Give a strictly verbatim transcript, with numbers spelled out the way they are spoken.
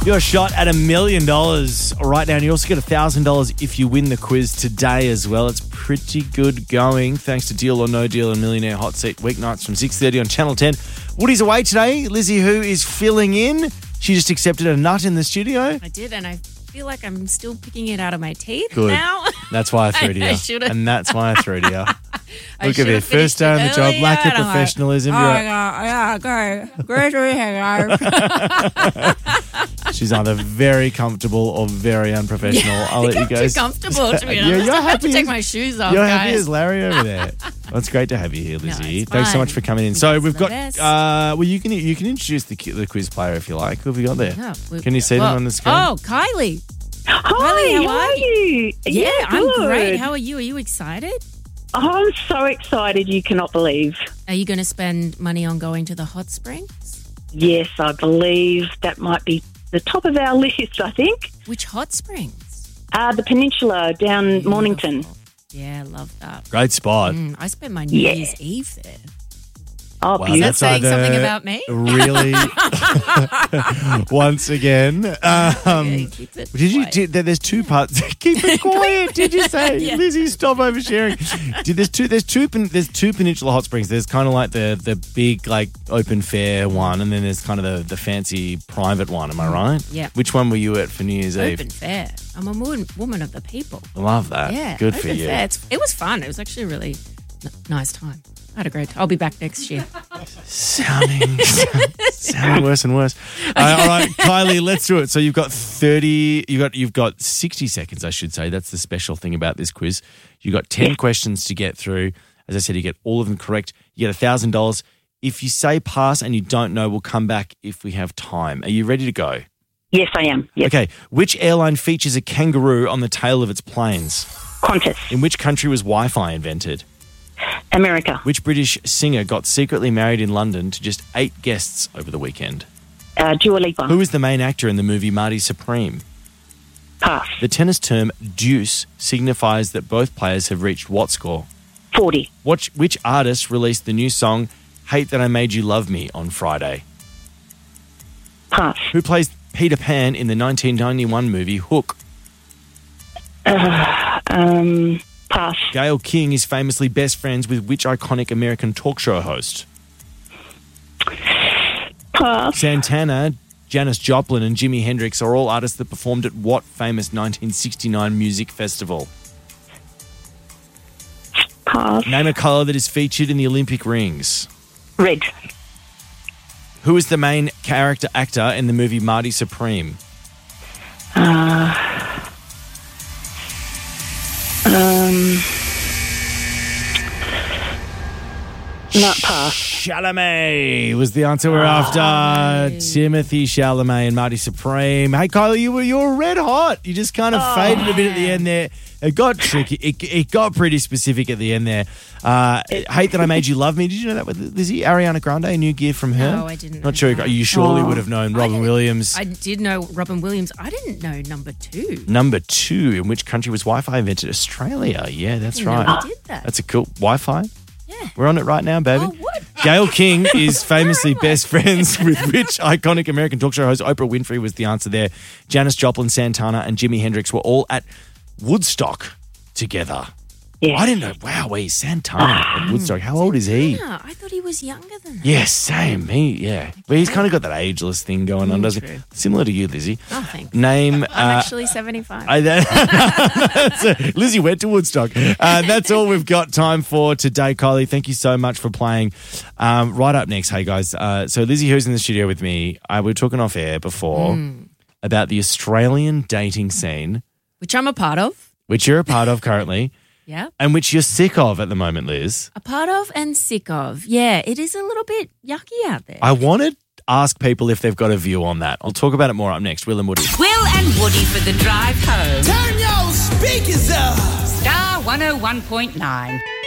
Your shot at a million dollars right now. And you also get a thousand dollars if you win the quiz today as well. It's pretty good going. Thanks to Deal or No Deal and Millionaire Hot Seat weeknights from six thirty on Channel ten. Woody's away today. Lizzie, who is filling in. She just accepted a nut in the studio. I did, and I feel like I'm still picking it out of my teeth Good. now. That's why I threw to you. I should've- and that's why I threw to you. I Look at should've it. First day on the finished job, it lack of earlier, and I'm like, professionalism. Oh, You're yeah, yeah, go. Great to hear. She's either very comfortable or very unprofessional. Yeah, I'll let you I'm guys. too comfortable, to be honest. You're, you're I have happy to take as- my shoes off, You're guys. happy as Larry over there. Well, it's great to have you here, No, Lizzie. it's Thanks so fine. much for coming in. You So guys we've are got. the best. Uh, well, you can you can introduce the the quiz player if you like. Who have we got there? Yeah, we- Can you see well, them on the screen? Oh, Kylie. Hi, Kylie, how how are are you? Yeah, I'm good. great. How are you? Are you excited? I'm so excited you cannot believe. Are you going to spend money on going to the hot springs? Yes, I believe that might be the top of our list, I think. Which hot springs? Uh, the Peninsula down Mornington. Beautiful. Yeah, love that. Great spot. Mm, I spent my New Yeah. Year's Eve there. Oh, Wow, Is that beautiful. that's saying either something about me? Really, once again. Um, Yeah, keep it did you? quiet. Did, there's two parts. Keep it quiet. Did you say, Yeah. Lizzie? Stop oversharing. Did there's two? There's two. pen- There's two Peninsula Hot Springs. There's kind of like the the big like open fair one, and then there's kind of the the fancy private one. Am I right? Yeah. Which one were you at for New Year's Open Eve? fair. I'm a woman, woman of the people. I love that. Yeah. Good open for you. Fair. It's, it was fun. It was actually a really n- nice time. I had a great time. I'll be back next year. Sounding, sounding worse and worse. Uh, all right, Kylie, let's do it. So you've got thirty. You got you've got sixty seconds, I should say. That's the special thing about this quiz. You got ten questions to get through. As I said, you get all of them correct. You get a thousand dollars. If you say pass and you don't know, we'll come back if we have time. Are you ready to go? Yes, I am. Yes. Okay. Which airline features a kangaroo on the tail of its planes? Qantas. In which country was Wi-Fi invented? America. Which British singer got secretly married in London to just eight guests over the weekend? Uh, Dua Lipa. Who is the main actor in the movie Marty Supreme? Pass. The tennis term deuce signifies that both players have reached what score? forty. Which, which artist released the new song Hate That I Made You Love Me on Friday? Pass. Who plays Peter Pan in the nineteen ninety-one movie Hook? Um, pass. Gayle King is famously best friends with which iconic American talk show host? Pass. Santana, Janis Joplin and Jimi Hendrix are all artists that performed at what famous nineteen sixty-nine music festival? Pass. Name a colour that is featured in the Olympic rings. Red. Who is the main character actor in the movie Marty Supreme? Uh, um, not pass. Chalamet was the answer we're after. Timothy Chalamet and Marty Supreme. Hey, Kylie, you were you were red hot. You just kind of Oh, faded a bit at the end there. It got tricky. It, it got pretty specific at the end there. Uh, Hate That I Made You Love Me. Did you know that with Lizzie? Ariana Grande, new gear from her? No, I didn't Not know sure. that. You surely Oh. would have known I Robin didn't- Williams. I did know Robin Williams. I didn't know number two. Number two, in which country was Wi-Fi invented? Australia. Yeah, that's Didn't know right. we did that. That's a cool Wi-Fi. Yeah. We're on it right now, baby. Oh, what? Gayle King is famously Where am I? best friends with which iconic American talk show host? Oprah Winfrey was the answer there. Janis Joplin, Santana, and Jimi Hendrix were all at Woodstock together. Yeah. I didn't know. Wow, wait, Santana at Woodstock. How old is he? Yeah, I thought he was younger than that. Yeah, same. He, yeah. But he's kind of got that ageless thing going on, Mm, doesn't he? true. Similar to you, Lizzie. Oh, thanks. Name. I'm uh, actually seventy-five. I, that's a, Lizzie went to Woodstock. Uh, that's all we've got time for today, Kylie. Thank you so much for playing. Um, right up next, hey guys. Uh, so Lizzie, who's in the studio with me, uh, we were talking off air before Mm. about the Australian dating scene, Which I'm a part of. which you're a part of currently, Yeah. and which you're sick of at the moment, Liz. A part of and sick of. Yeah, it is a little bit yucky out there. I want to ask people if they've got a view on that. I'll talk about it more up next. Will and Woody. Will and Woody for the drive home. Turn your speakers up. Star one oh one point nine.